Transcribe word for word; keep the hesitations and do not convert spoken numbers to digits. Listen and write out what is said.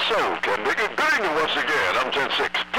so, Ken Dicker. Good evening once again. I'm ten six.